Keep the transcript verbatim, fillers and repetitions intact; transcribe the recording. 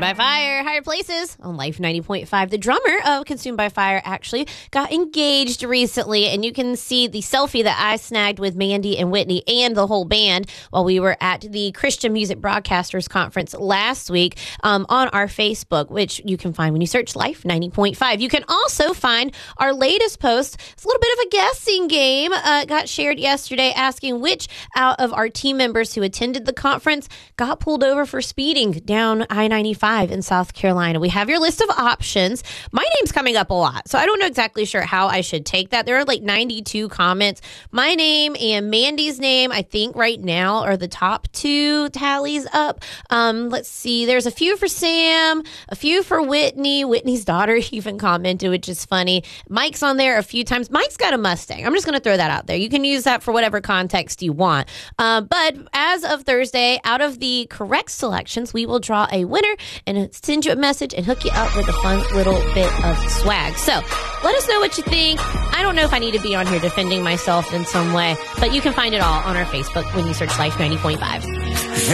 by Fire, Higher Places on Life ninety point five. The drummer of Consumed by Fire actually got engaged recently, and you can see the selfie that I snagged with Mandy and Whitney and the whole band while we were at the Christian Music Broadcasters Conference last week um, on our Facebook, which you can find when you search Life ninety point five. You can also find our latest post. It's a little bit of a guessing game. Uh, got shared yesterday asking which out of our team members who attended the conference got pulled over for speeding down I ninety-five in South Carolina. We have your list of options. My name's coming up a lot, so I don't know exactly sure how I should take that. There are like ninety-two comments. My name and Mandy's name, I think right now, are the top two tallies up. Um, let's see. There's a few for Sam, a few for Whitney. Whitney's daughter even commented, which is funny. Mike's on there a few times. Mike's got a Mustang. I'm just going to throw that out there. You can use that for whatever context you want. Uh, but as of Thursday, out of the correct selections, we will draw a winner and send you a message and hook you up with a fun little bit of swag. So let us know what you think. I don't know if I need to be on here defending myself in some way, but you can find it all on our Facebook when you search Life ninety point five.